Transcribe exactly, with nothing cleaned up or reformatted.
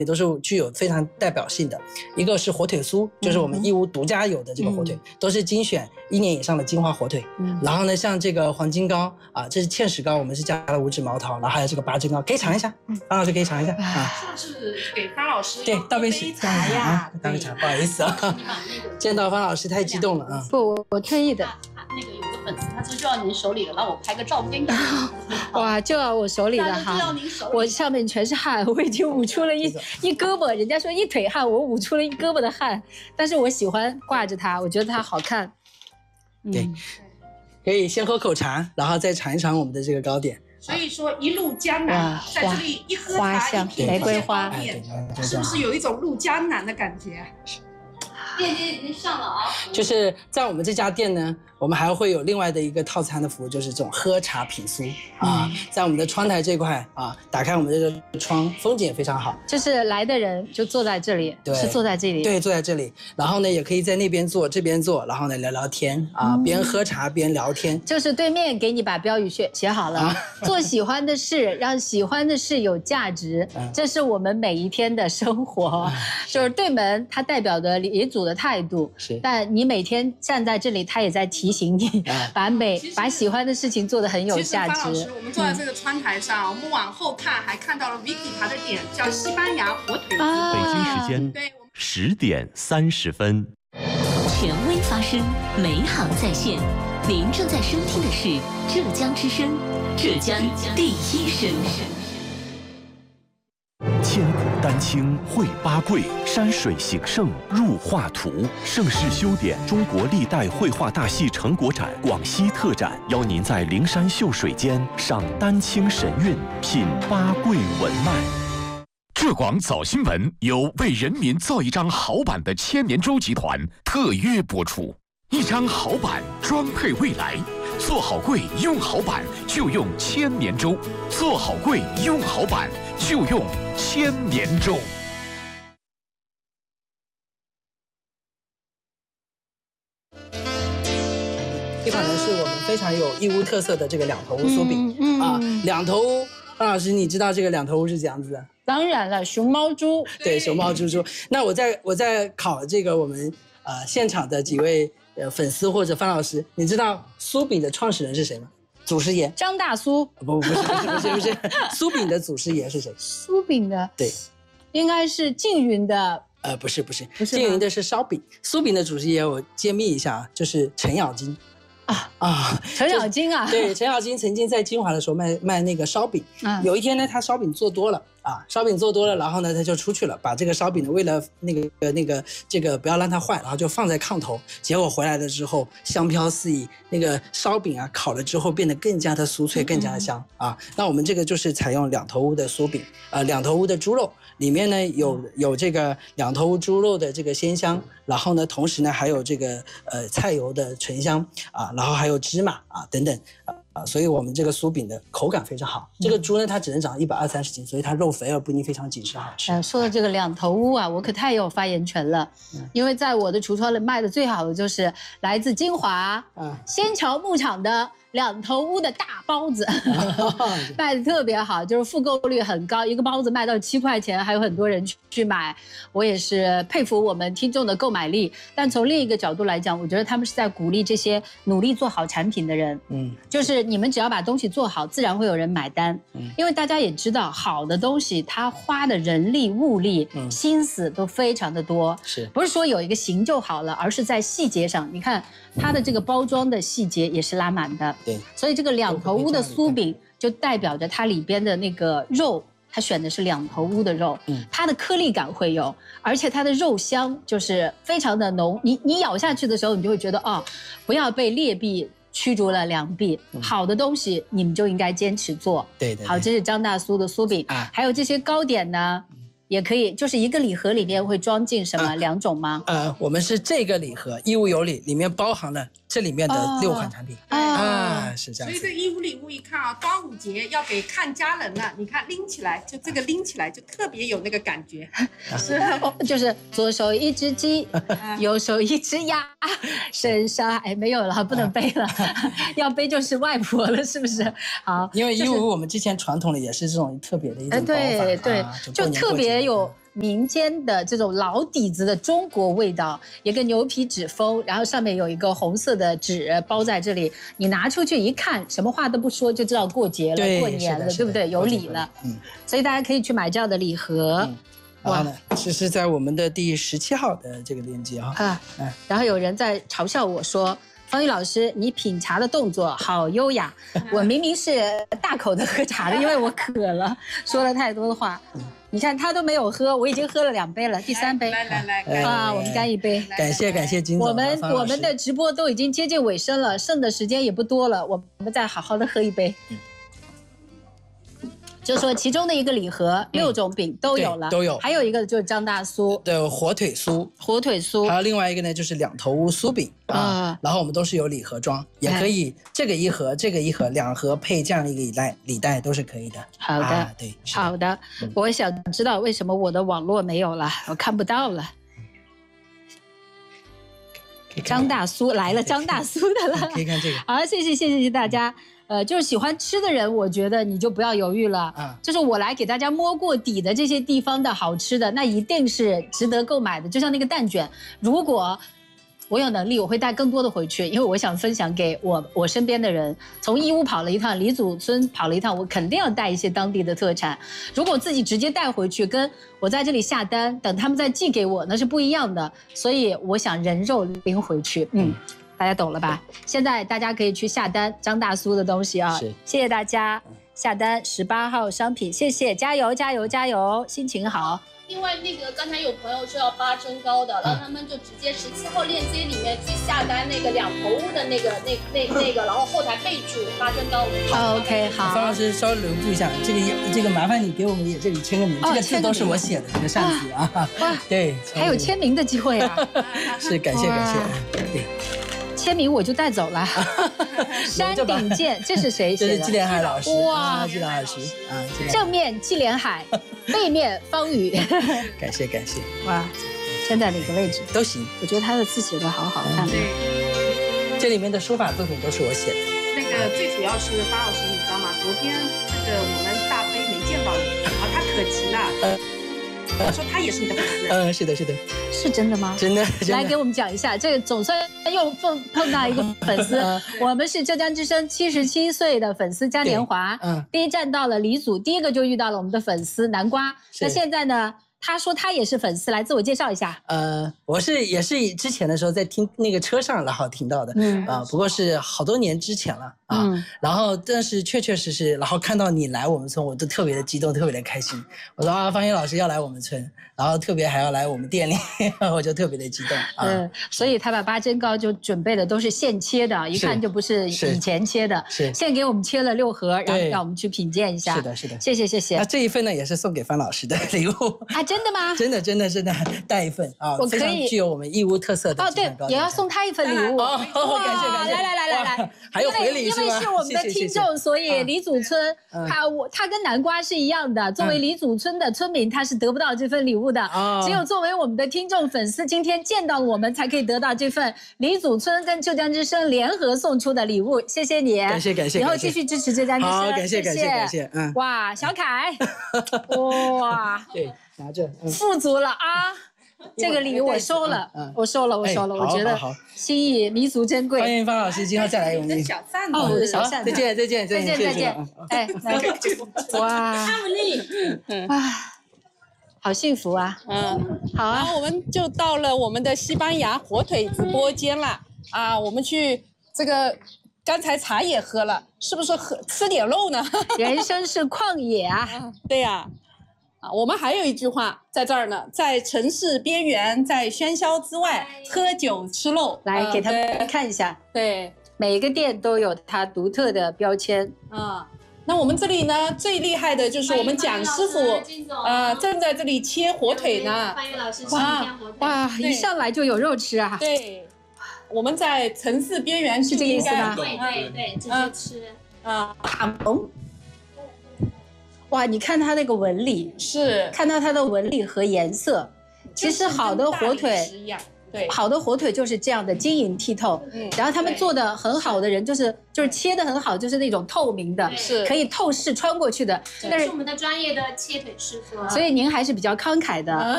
也都是具有非常代表性的。一个是火腿酥，就是我们义乌独家有的这个火腿，嗯、都是精选一年以上的金华火腿。嗯、然后呢，像这个黄金糕啊，这是芡实糕，我们是加了五指毛桃，然后还有这个八珍糕，可以尝一下。嗯、方老师可以尝一下啊。 是不是给方老师对倒杯水茶呀？ 倒杯茶，不好意思啊，见到方老师太激动了啊。 不，我我特意的。 那个有个粉丝，他说就要您手里的，让我拍个照片给你。 哇，就要我手里的哈， 就要您手里。 我上面全是汗，我已经捂出了一一胳膊，人家说一腿汗，我捂出了一胳膊的汗。但是我喜欢挂着它，我觉得它好看。 嗯、对，可以先喝口茶，然后再尝一尝我们的这个糕点。 所以说一路江南，在这里一喝茶一品玫瑰花， 是不是有一种入江南的感觉？链接已经上了啊。 就是在我们这家店呢，我们还会有另外的一个套餐的服务，就是这种喝茶品酥啊，嗯、在我们的窗台这块啊，打开我们这个窗，风景也非常好。 就是来的人就坐在这里，是坐在这里， 对，坐在这里。然后呢，也可以在那边坐，这边坐，然后呢聊聊天啊，嗯、边喝茶边聊天。 就是对面给你把标语写写好了，啊、做喜欢的事，让喜欢的事有价值，嗯、这是我们每一天的生活。嗯、就是对门，它代表的礼祖的态度， 是。 但你每天站在这里，他也在提醒你，把美把喜欢的事情做得很有价值。 其实方老师，我们坐在这个窗台上，嗯、我们往后看还看到了 Vicky 爬的点，叫西班牙火腿酥。 啊、北京时间对十点三十分， 权威发声，美好在线。您正在收听的是浙江之声，浙江第一声。 千古丹青绘八桂，山水形胜入画图。盛世修典中国历代绘画大戏成果展广西特展，邀您在灵山秀水间赏丹青神韵，品八桂文脉。 浙广早新闻由为人民造一张好版的千年舟集团特约播出。一张好版，装配未来。做好柜，用好版，就用千年舟；做好柜，用好版，就用千年舟。 这款呢是我们非常有义乌特色的这个两头乌酥饼、嗯嗯、啊，两头乌。方老师，你知道这个两头乌是怎样子的？ 当然了，熊猫猪。 对，熊猫猪猪。那我在我在考这个我们呃现场的几位。呃，粉丝或者方老师，你知道酥饼的创始人是谁吗？祖师爷张大苏。 不不不是不是不是不是，酥饼的祖师爷是谁？ 酥饼的对， 应该是缙云的。 呃，不是不是，不是缙云的是烧饼，酥饼的祖师爷我揭秘一下啊，就是程咬金。啊啊， 程咬金啊， 对，程咬金曾经在金华的时候卖卖那个烧饼，嗯、有一天呢，他烧饼做多了啊，烧饼做多了，然后呢，他就出去了，把这个烧饼呢，为了那个那个这个不要让它坏，然后就放在炕头，结果回来了之后香飘四溢，那个烧饼啊烤了之后变得更加的酥脆，更加的香、嗯、啊。那我们这个就是采用两头乌的酥饼，呃，两头乌的猪肉。里面呢有有这个两头乌猪肉的这个鲜香，然后呢，同时呢还有这个呃菜油的醇香啊，然后还有芝麻啊等等啊，所以我们这个酥饼的口感非常好。这个猪呢它只能长一百二三十斤，所以它肉肥而不腻，非常紧实好吃。 呃，说到这个两头乌啊，我可太有发言权了，嗯、因为在我的橱窗里卖的最好的就是来自金华、嗯、仙桥牧场的。两头乌的大包子卖的特别好，就是复购率很高，一个包子卖到七块钱，还有很多人去去买。我也是佩服我们听众的购买力，但从另一个角度来讲，我觉得他们是在鼓励这些努力做好产品的人。嗯，就是你们只要把东西做好，自然会有人买单。嗯，因为大家也知道，好的东西它花的人力、物力、嗯、心思都非常的多， 是不是说有一个形就好了，而是在细节上，你看它的这个包装的细节也是拉满的。 对， 所以这个两头乌的酥饼就代表着它里边的那个肉，它选的是两头乌的肉，嗯，它的颗粒感会有，而且它的肉香就是非常的浓。你你咬下去的时候，你就会觉得哦，不要被劣币驱逐了良币，嗯、好的东西你们就应该坚持做。 对 对, 对。 好，这是张大苏的酥饼啊，还有这些糕点呢。也可以，就是一个礼盒里面会装进什么、啊、两种吗？ 呃，我们是这个礼盒义乌有礼，里面包含了这里面的六款产品、哦、啊，是这样子。 所以这义乌礼物一看啊，端午节要给看家人了，你看拎起来，就这个拎起来就特别有那个感觉， 是、哦，就是左手一只鸡，右手一只鸭，身上哎没有了，不能背了，要背就是外婆了，是不是？好， 因为义乌我们之前传统的也是这种特别的一种包法， 对对， 啊、 就特别。有民间的这种老底子的中国味道，一个牛皮纸封，然后上面有一个红色的纸包在这里，你拿出去一看，什么话都不说就知道过节了、过年了，对不对？有礼了。嗯，所以大家可以去买这样的礼盒。嗯、 然后呢，这是在我们的第十七号的这个链接啊。啊， 嗯。然后有人在嘲笑我说。方宇老师，你品茶的动作好优雅。我明明是大口的喝茶的，因为我渴了，说了太多的话。你看他都没有喝，我已经喝了两杯了，第三杯。 来来来， 啊，我们干一杯。 感谢感谢金总。 我们我们的直播都已经接近尾声了，剩的时间也不多了，我们再好好的喝一杯。就说其中的一个礼盒，六种饼都有了， 都有。 还有一个就是张大酥， 对，火腿酥， 火腿酥。 还有另外一个呢，就是两头乌酥饼啊。然后我们都是有礼盒装，也可以这个一盒，这个一盒，两盒配这样一个礼袋，礼袋都是可以的。 好的， 对， 好的。我想知道为什么我的网络没有了，我看不到了。张大酥来了，张大酥的了。 可以看这个。 好，谢谢谢谢谢谢大家。呃，就是喜欢吃的人，我觉得你就不要犹豫了。啊，就是我来给大家摸过底的这些地方的好吃的，那一定是值得购买的。就像那个蛋卷，如果我有能力，我会带更多的回去，因为我想分享给我我身边的人。从义乌跑了一趟，李祖村跑了一趟，我肯定要带一些当地的特产。如果自己直接带回去，跟我在这里下单，等他们再寄给我，那是不一样的。所以我想人肉拎回去。嗯。大家懂了吧？现在大家可以去下单张大酥的东西啊！谢谢大家下单十八号商品，谢谢，加油加油加油，心情好。 另外那个刚才有朋友说要八珍糕的，让他们就直接十七号链接里面去下单那个两头乌的那个那那那个，然后后台备注八珍糕。 OK 好。 方老师稍微留步一下，这个这个麻烦你给我们也这里签个名，这个字都是我写的，这个扇子啊。哇，对， 还有签名的机会啊！ 是感谢感谢，对。 签名我就带走了。山顶见，这是谁写的？ 这是季连海老师。 哇， 季连海老师啊， 正面季连海，背面方宇。 感谢感谢。 哇，签在哪个位置都行。 我觉得他的字写的好好看。 对， 这里面的书法作品都是我写的。 那个最主要是方老师，你知道吗？昨天这个我们大飞没见到你啊，他可急了。他说他也是你的粉丝。 嗯，是的，是的。 是真的吗？ 真的。 来给我们讲一下，这个总算又碰碰到一个粉丝。我们是浙江之声七十七岁的粉丝嘉年华，嗯，第一站到了李祖，第一个就遇到了我们的粉丝南瓜。那现在呢？他说他也是粉丝，来自我介绍一下。 呃，我是也是之前的时候在听那个车上然后听到的，嗯啊、呃，不过是好多年之前了啊。嗯、然后但是确确实实，然后看到你来我们村，我都特别的激动，特别的开心。我说啊，方英老师要来我们村，然后特别还要来我们店里，我就特别的激动。啊、 嗯，所以他把八珍糕就准备的都是现切的，一看就不是以前切的，是现给我们切了六盒，然后让我们去品鉴一下。 是的，是的， 谢谢谢谢。 那这一份呢，也是送给方老师的礼物。 啊，真的吗？ 真的真的真的带一份啊，非常具有我们义乌特色的。 哦，对，也要送他一份礼物。 哦，感谢感谢。 来来来来来， 还有回礼是吗？ 因为是我们的听众，所以李祖村他我他跟南瓜是一样的。作为李祖村的村民，他是得不到这份礼物的。只有作为我们的听众粉丝，今天见到我们才可以得到这份李祖村跟浙江之声联合送出的礼物。谢谢你， 感谢感谢。 以后继续支持浙江之声。 好，感谢感谢感谢。 嗯，哇，小凯，哇， 对。拿着， 嗯、富足了啊！这个礼我收了，嗯、我收了，我收了，哎、我觉得心意弥足珍贵。 欢迎方老师今后再来用力。 小扇子，哦，我的小扇子。 再见，再见， 再见，再见。哎，哇，哇，好幸福啊！嗯，好啊。 然后我们就到了我们的西班牙火腿直播间了啊！我们去这个。刚才茶也喝了，是不是喝吃点肉呢？ 人生是旷野啊！ 啊对呀、啊，啊，我们还有一句话在这儿呢，在城市边缘，在喧嚣之外，喝酒吃肉。 来、呃、给他们看一下， 对， 每一个店都有它独特的标签啊。那我们这里呢，最厉害的就是我们蒋师傅，呃，正在这里切火腿呢。 欢迎老师吃一片火腿。 哇，一上来就有肉吃啊！ 对。我们在城市边缘是这个意思吗？ 对对对，直接吃啊！ 嗯，哇，你看它那个纹理， 是看到它的纹理和颜色，其实好的火腿， 对， 好的火腿就是这样的晶莹剔透。嗯，然后他们做的很好的人，就是就是切的很好，就是那种透明的， 是可以透视穿过去的。 这是我们的专业的切腿师傅。 所以您还是比较慷慨的。